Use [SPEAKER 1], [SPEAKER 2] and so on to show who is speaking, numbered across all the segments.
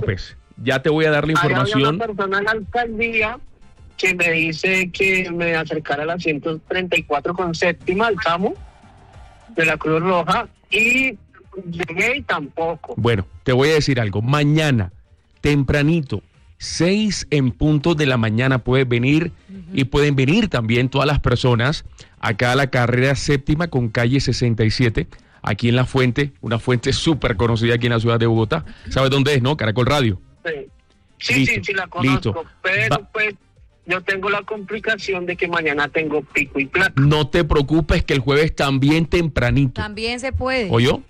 [SPEAKER 1] preocupes. Ya te voy a dar la información.
[SPEAKER 2] Hay una persona en la alcaldía que me dice que me acercara a la 134 con séptima, al tramo de la Cruz Roja, y llegué y tampoco.
[SPEAKER 1] Bueno, te voy a decir algo. Mañana, tempranito, 6 en punto de la mañana puedes venir, y pueden venir también todas las personas acá a la carrera séptima con calle 67, aquí en La Fuente, una fuente súper conocida aquí en la ciudad de Bogotá. ¿Sabes dónde es, no? Caracol Radio.
[SPEAKER 2] Sí, la conozco, pero pues yo tengo la complicación de que mañana tengo pico y placa.
[SPEAKER 1] No te preocupes, que el jueves también tempranito.
[SPEAKER 3] También se puede.
[SPEAKER 1] ¿Oyó?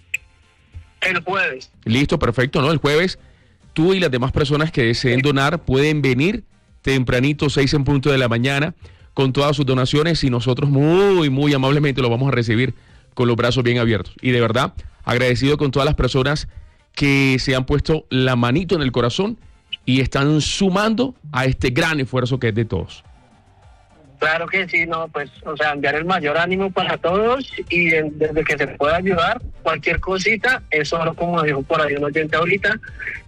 [SPEAKER 2] El jueves.
[SPEAKER 1] Listo, perfecto, ¿no? El jueves tú y las demás personas que deseen donar pueden venir tempranito, 6 en punto de la mañana, con todas sus donaciones, y nosotros muy, muy amablemente lo vamos a recibir con los brazos bien abiertos. Y de verdad, agradecido con todas las personas que se han puesto la manito en el corazón y están sumando a este gran esfuerzo que es de todos.
[SPEAKER 2] Claro que sí, no, pues, o sea, enviar el mayor ánimo para todos, y desde que se pueda ayudar, cualquier cosita, es solo, como dijo por ahí un oyente ahorita.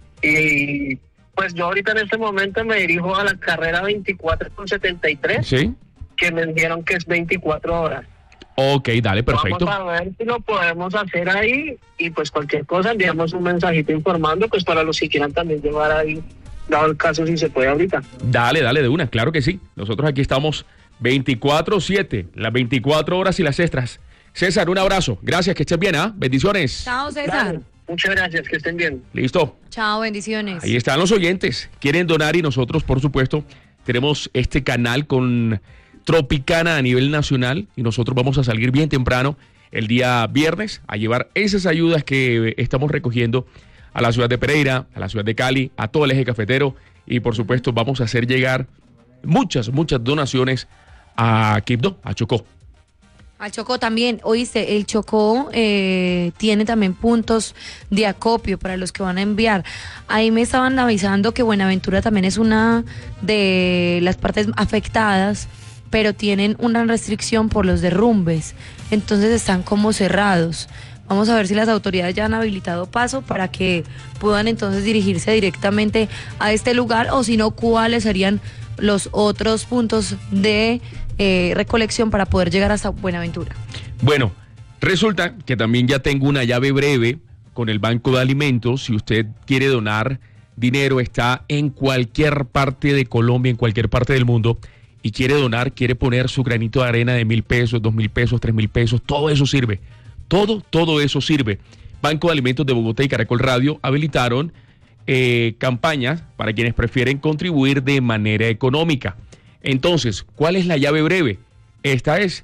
[SPEAKER 2] Y pues yo ahorita en este momento me dirijo a la carrera 24 con 73,
[SPEAKER 1] ¿sí?
[SPEAKER 2] Que me dijeron que es 24 horas.
[SPEAKER 1] Ok, dale, perfecto.
[SPEAKER 2] Vamos a ver si lo podemos hacer ahí, y pues cualquier cosa enviamos un mensajito informando, pues para los que quieran también llevar ahí, dado el caso, si se puede ahorita.
[SPEAKER 1] Dale, de una, claro que sí. Nosotros aquí estamos 24/7, las 24 horas y las extras. César, un abrazo. Gracias, que estés bien, ¿ah? Bendiciones.
[SPEAKER 3] Chao, César.
[SPEAKER 2] Dale, muchas gracias, que estén bien.
[SPEAKER 1] Listo.
[SPEAKER 3] Chao, bendiciones.
[SPEAKER 1] Ahí están los oyentes. Quieren donar, y nosotros, por supuesto, tenemos este canal con Tropicana a nivel nacional, y nosotros vamos a salir bien temprano el día viernes a llevar esas ayudas que estamos recogiendo a la ciudad de Pereira, a la ciudad de Cali, a todo el eje cafetero, y por supuesto vamos a hacer llegar muchas donaciones a Quibdó, a Chocó.
[SPEAKER 3] Al Chocó también, oíste, el Chocó tiene también puntos de acopio para los que van a enviar. Ahí me estaban avisando que Buenaventura también es una de las partes afectadas, pero tienen una restricción por los derrumbes, entonces están como cerrados. Vamos a ver si las autoridades ya han habilitado paso para que puedan entonces dirigirse directamente a este lugar, o si no, cuáles serían los otros puntos de recolección para poder llegar hasta Buenaventura.
[SPEAKER 1] Bueno, resulta que también ya tengo una llave breve con el Banco de Alimentos. Si usted quiere donar dinero, está en cualquier parte de Colombia, en cualquier parte del mundo, y quiere donar, quiere poner su granito de arena de 1.000 pesos, 2.000 pesos, 3.000 pesos, todo eso sirve. Todo eso sirve. Banco de Alimentos de Bogotá y Caracol Radio habilitaron campañas para quienes prefieren contribuir de manera económica. Entonces, ¿cuál es la llave breve? Esta es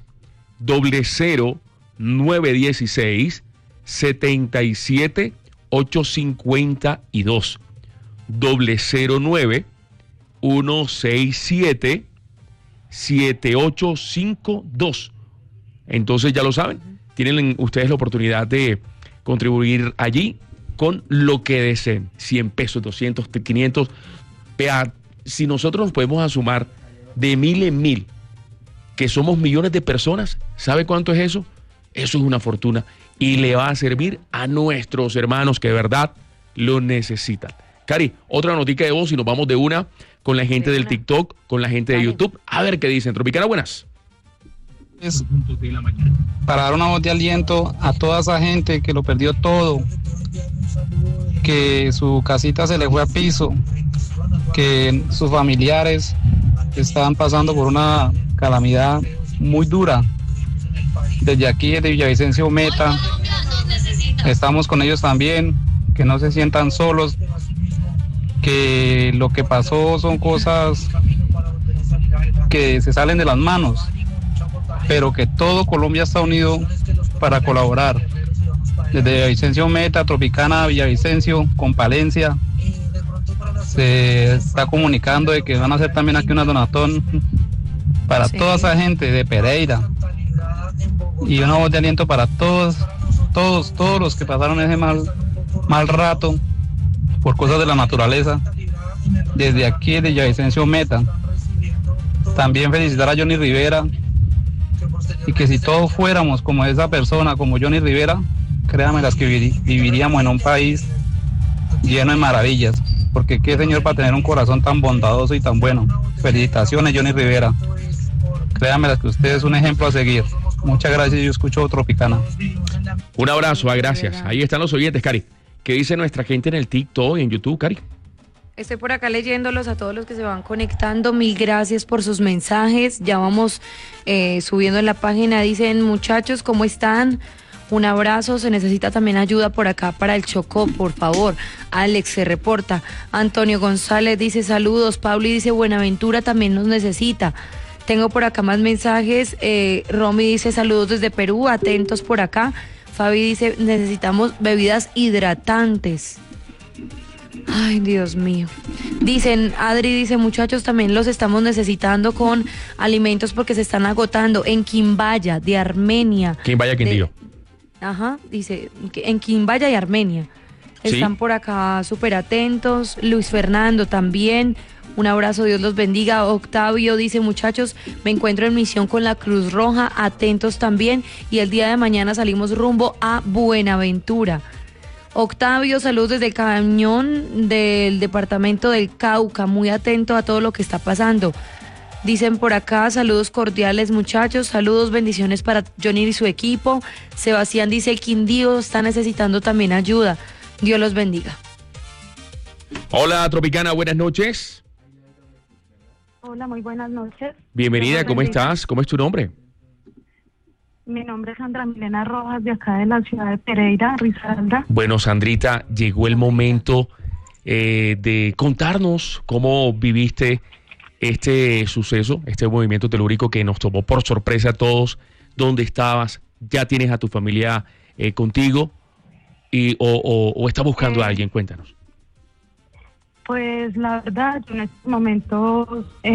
[SPEAKER 1] 00916 77 852 009 167 7852. Entonces ya lo saben, tienen ustedes la oportunidad de contribuir allí con lo que deseen, 100 pesos, 200, 500. Vea, si nosotros nos podemos sumar de 1.000 en 1.000, que somos millones de personas, ¿sabe cuánto es eso? Eso es una fortuna, y le va a servir a nuestros hermanos que de verdad lo necesitan. Cari, otra notica de voz y nos vamos de una con la gente del TikTok, con la gente de YouTube, a ver qué dicen. Tropicana, buenas.
[SPEAKER 4] Para dar una voz de aliento a toda esa gente que lo perdió todo, que su casita se le fue a piso, que sus familiares estaban pasando por una calamidad muy dura. Desde aquí, desde Villavicencio Meta, estamos con ellos también, que no se sientan solos, que lo que pasó son cosas que se salen de las manos, pero que todo Colombia está unido para colaborar. Desde Villavicencio Meta, Tropicana, Villavicencio, con Palencia, se está comunicando de que van a hacer también aquí una donatón para toda esa gente de Pereira, y una voz de aliento para todos los que pasaron ese mal rato por cosas de la naturaleza. Desde aquí, de Villavicencio Meta, también felicitar a Johnny Rivera, y que si todos fuéramos como esa persona, como Johnny Rivera, créanme las que viviríamos en un país lleno de maravillas, porque qué señor para tener un corazón tan bondadoso y tan bueno. Felicitaciones, Johnny Rivera. Créanme que usted es un ejemplo a seguir. Muchas gracias, yo escucho Tropicana.
[SPEAKER 1] Un abrazo, gracias. Ahí están los oyentes, Cari. ¿Qué dice nuestra gente en el TikTok y en YouTube, Cari?
[SPEAKER 3] Estoy por acá leyéndolos a todos los que se van conectando. Mil gracias por sus mensajes. Ya vamos subiendo en la página. Dicen, muchachos, ¿cómo están? Un abrazo. Se necesita también ayuda por acá para el Chocó, por favor. Alex se reporta. Antonio González dice saludos. Pauli dice Buenaventura también nos necesita. Tengo por acá más mensajes. Romy dice saludos desde Perú, atentos por acá. Fabi dice necesitamos bebidas hidratantes. Ay, Dios mío. Dicen, Adri dice, muchachos, también los estamos necesitando con alimentos porque se están agotando. En Quimbaya, de Armenia.
[SPEAKER 1] Quimbaya, Quindío.
[SPEAKER 3] Ajá, dice, en Quimbaya y Armenia. Están por acá súper atentos. Luis Fernando también. Un abrazo, Dios los bendiga. Octavio dice, muchachos, me encuentro en misión con la Cruz Roja, atentos también. Y el día de mañana salimos rumbo a Buenaventura. Octavio, saludos desde el Cañón del departamento del Cauca, muy atento a todo lo que está pasando. Dicen por acá, saludos cordiales muchachos, saludos, bendiciones para Johnny y su equipo. Sebastián dice, el Quindío está necesitando también ayuda. Dios los bendiga.
[SPEAKER 1] Hola, Tropicana, buenas noches.
[SPEAKER 5] Hola, muy buenas noches.
[SPEAKER 1] Bienvenida, ¿cómo estás? ¿Cómo es tu nombre?
[SPEAKER 5] Mi nombre es Sandra Milena Rojas, de acá de la ciudad de Pereira, Risaralda.
[SPEAKER 1] Bueno, Sandrita, llegó el momento de contarnos cómo viviste este suceso, este movimiento telúrico que nos tomó por sorpresa a todos. ¿Dónde estabas? ¿Ya tienes a tu familia contigo? ¿O estás buscando a alguien? Cuéntanos.
[SPEAKER 5] Pues la verdad, yo en estos momentos...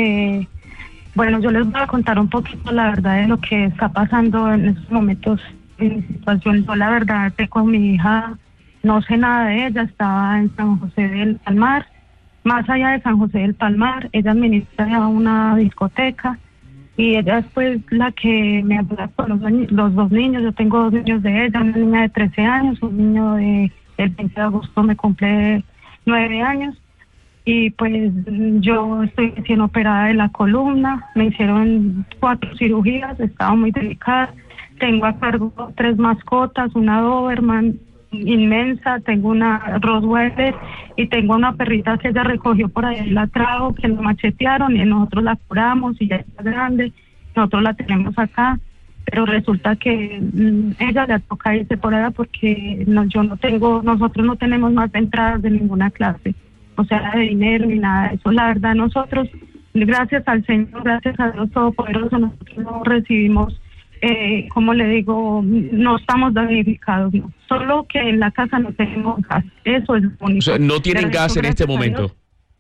[SPEAKER 5] Bueno, yo les voy a contar un poquito la verdad de lo que está pasando en estos momentos en mi situación. Yo la verdad con mi hija no sé nada de ella, estaba en San José del Palmar. Más allá de San José del Palmar, ella administra una discoteca y ella es pues la que me ayuda con los dos niños. Yo tengo dos niños de ella, una niña de 13 años, un niño el 20 de agosto me cumple 9 años. Y pues yo estoy recién operada de la columna, me hicieron 4 cirugías, estaba muy delicada, tengo a cargo 3 mascotas, una Doberman inmensa, tengo una Rottweiler y tengo una perrita que ella recogió por ahí, la trajo, que la machetearon y nosotros la curamos y ya está grande, nosotros la tenemos acá, pero resulta que ella le toca irse por allá porque nosotros no tenemos más entradas de ninguna clase. O sea, de dinero ni nada de eso. La verdad, nosotros, gracias al Señor, gracias a Dios Todopoderoso, nosotros no recibimos, como le digo, no estamos damnificados, no. Solo que en la casa no tenemos gas. Eso es lo único. O sea,
[SPEAKER 1] ¿no tienen gas en este momento?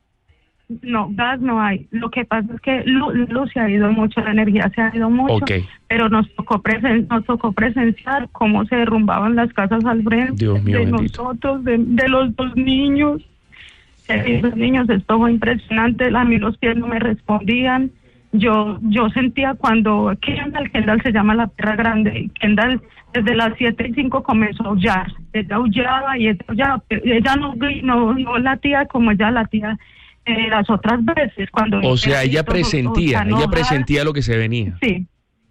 [SPEAKER 5] No, gas no hay. Lo que pasa es que luz se ha ido mucho, la energía se ha ido mucho, pero nos tocó presenciar cómo se derrumbaban las casas al frente.
[SPEAKER 1] Dios mío,
[SPEAKER 5] de
[SPEAKER 1] bendito.
[SPEAKER 5] Nosotros, de los 2 niños. Los niños, esto fue impresionante, a mí los pies no me respondían, yo sentía cuando Kendall se llama la perra grande, Kendall desde las 7:05 comenzó a aullar, ella aullaba y ella no latía como ella latía las otras veces.
[SPEAKER 1] O sea, ella presentía lo que se venía.
[SPEAKER 5] Sí,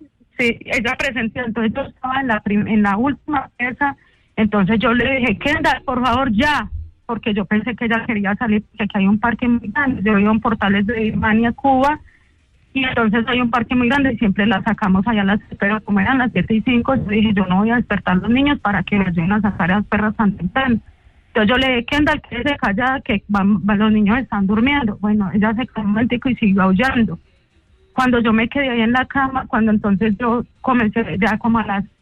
[SPEAKER 5] ella presentía, entonces yo estaba en la última pieza, entonces yo le dije, Kendall, por favor, ya, porque yo pensé que ella quería salir, porque aquí hay un parque muy grande, yo vivo en Portales de Birmania, Cuba, y entonces hay un parque muy grande y siempre la sacamos allá pero como eran las 7:05, yo dije, yo no voy a despertar a los niños para que me ayuden a sacar a las perras tan temprano. Entonces yo le dije, Kendall, quédese callada, que los niños están durmiendo. Bueno, ella se quedó un momentico y siguió aullando. Cuando yo me quedé ahí en la cama, cuando entonces yo comencé ya como a las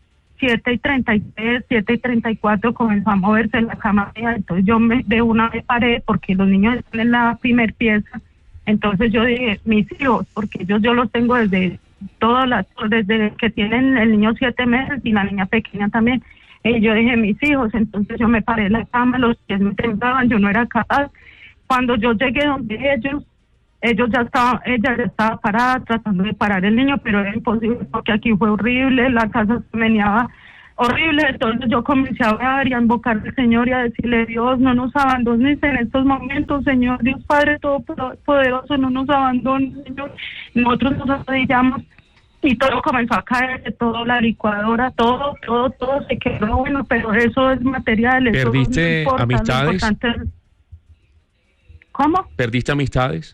[SPEAKER 5] 7:33, 7:34 comenzó a moverse la cama mía, entonces yo me paré porque los niños están en la primer pieza, entonces yo dije, mis hijos, porque yo los tengo desde que tienen el niño 7 meses y la niña pequeña también, y yo dije, mis hijos, entonces yo me paré en la cama, los pies me temblaban, yo no era capaz. Cuando yo llegué donde ella ya estaba parada tratando de parar el niño, pero era imposible porque aquí fue horrible, la casa se meneaba horrible. Entonces yo comencé a orar y a invocar al Señor y a decirle: Dios, no nos abandones en estos momentos, Señor. Dios Padre Todopoderoso, no nos abandones, Señor. Nosotros nos arrodillamos y todo comenzó a caer, todo, la licuadora, todo se quedó. Bueno, pero eso es material. Eso
[SPEAKER 1] ¿Perdiste
[SPEAKER 5] no importa,
[SPEAKER 1] amistades?
[SPEAKER 5] ¿Cómo?
[SPEAKER 1] ¿Perdiste amistades?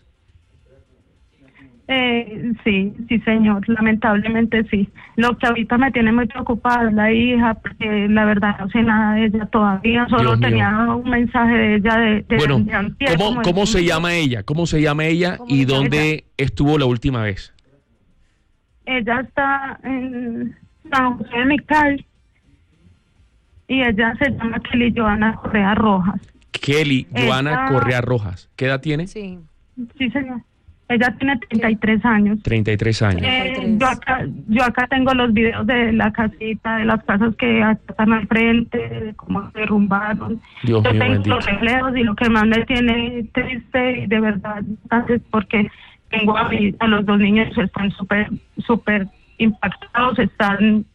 [SPEAKER 5] Sí, señor, lamentablemente sí. Lo que ahorita me tiene muy preocupada es la hija, porque la verdad no sé nada de ella todavía, solo
[SPEAKER 1] Dios mío.
[SPEAKER 5] tenía un mensaje de ella de
[SPEAKER 1] Bueno,
[SPEAKER 5] antier,
[SPEAKER 1] ¿cómo se llama ella? ¿Cómo se llama ella
[SPEAKER 5] ¿Cómo
[SPEAKER 1] y
[SPEAKER 5] se llama
[SPEAKER 1] dónde estuvo la última vez?
[SPEAKER 5] Ella está en San José de Mical y ella se llama Kelly Joana Correa Rojas.
[SPEAKER 1] Kelly Joana
[SPEAKER 5] Ella-
[SPEAKER 1] Correa Rojas. ¿Qué edad tiene?
[SPEAKER 3] Sí.
[SPEAKER 5] Sí, señor. Ella tiene 33 años.
[SPEAKER 1] 33 años.
[SPEAKER 5] Yo acá tengo los videos de la casita, de las casas que están al frente, de cómo se derrumbaron.
[SPEAKER 1] Dios
[SPEAKER 5] Yo
[SPEAKER 1] mío,
[SPEAKER 5] tengo
[SPEAKER 1] bendito.
[SPEAKER 5] los reflejos y lo que más me tiene triste y de verdad es porque tengo a los dos niños que están súper impactados, están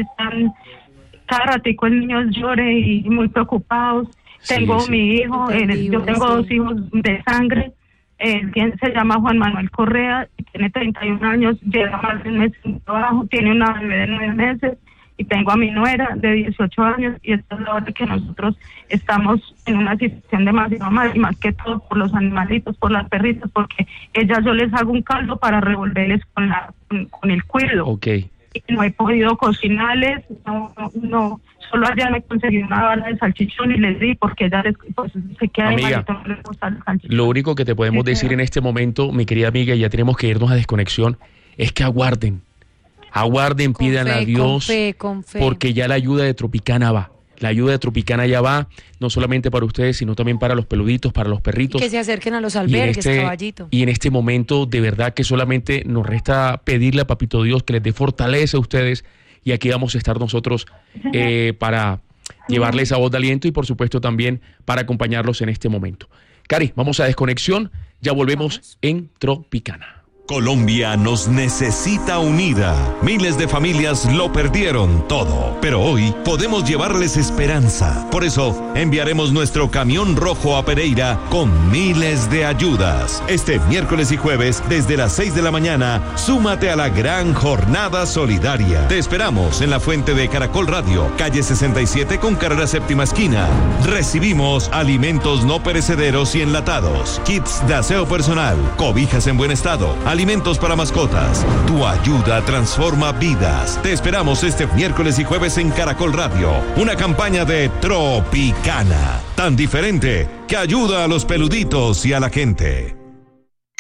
[SPEAKER 5] cada ratico el niño llore y muy preocupados.
[SPEAKER 1] Sí,
[SPEAKER 5] Tengo
[SPEAKER 1] sí.
[SPEAKER 5] mi hijo,
[SPEAKER 3] Entendible,
[SPEAKER 5] yo tengo
[SPEAKER 3] sí.
[SPEAKER 5] 2 hijos de sangre. Quien se llama Juan Manuel Correa, tiene 31 años, lleva más de un mes sin trabajo, tiene una bebé de 9 meses y tengo a mi nuera de 18 años y esta es la hora que nosotros estamos en una situación demasiado mal y más que todo por los animalitos, por las perritas, porque ellas yo les hago un caldo para revolverles con el cuilo.
[SPEAKER 1] Ok.
[SPEAKER 5] Y no he podido cocinarles, no, solo ayer me conseguí una bala de salchichón y les di porque ella pues, se queda
[SPEAKER 1] Amiga,
[SPEAKER 5] malito, no les gusta el salchichón.
[SPEAKER 1] Lo único que te podemos
[SPEAKER 5] Sí,
[SPEAKER 1] decir
[SPEAKER 5] señor.
[SPEAKER 1] en este momento, mi querida amiga, y ya tenemos que irnos a desconexión, es que aguarden,
[SPEAKER 3] Con
[SPEAKER 1] pídanle a
[SPEAKER 3] fe,
[SPEAKER 1] Dios,
[SPEAKER 3] con fe.
[SPEAKER 1] porque ya la ayuda de Tropicana va. La ayuda de Tropicana ya va, no solamente para ustedes, sino también para los peluditos, para los perritos.
[SPEAKER 3] Que se acerquen a los
[SPEAKER 1] Y en,
[SPEAKER 3] albergues, caballito.
[SPEAKER 1] y en este momento, de verdad que solamente nos resta pedirle a Papito Dios que les dé fortaleza a ustedes. Y aquí vamos a estar nosotros para llevarles esa voz de aliento y, por supuesto, también para acompañarlos en este momento. Cari, vamos a desconexión. Ya volvemos en Tropicana.
[SPEAKER 6] Colombia nos necesita unida. Miles de familias lo perdieron todo, pero hoy podemos llevarles esperanza. Por eso enviaremos nuestro camión rojo a Pereira con miles de ayudas. Este miércoles y jueves desde las 6 de la mañana, súmate a la gran jornada solidaria. Te esperamos en la fuente de Caracol Radio, calle 67 con carrera séptima esquina. Recibimos alimentos no perecederos y enlatados, kits de aseo personal, cobijas en buen estado, alimentos para mascotas. Tu ayuda transforma vidas. Te esperamos este miércoles y jueves en Caracol Radio. Una campaña de Tropicana, tan diferente que ayuda a los peluditos y a la gente.